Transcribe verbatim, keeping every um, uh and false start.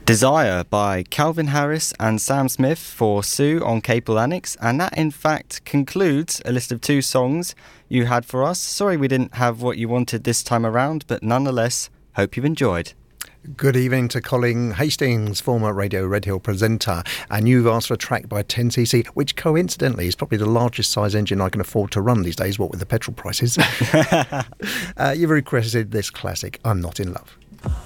Desire by Calvin Harris and Sam Smith for Sue on Capel Annex, and that in fact concludes a list of two songs you had for us. Sorry we didn't have what you wanted this time around, but nonetheless, hope you've enjoyed. Good evening to Colin Hastings, former Radio Red Hill presenter, and you've asked for a track by ten C C, which coincidentally is probably the largest size engine I can afford to run these days, what with the petrol prices. uh, you've requested this classic, I'm Not In Love.